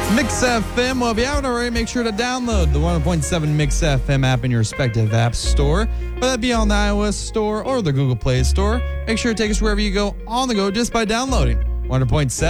Mix FM. Well, if you haven't already, make sure to download the 100.7 Mix FM app in your respective app store, whether that be on the iOS store or the Google Play Store. Make sure to take us wherever you go on the go just by downloading 100.7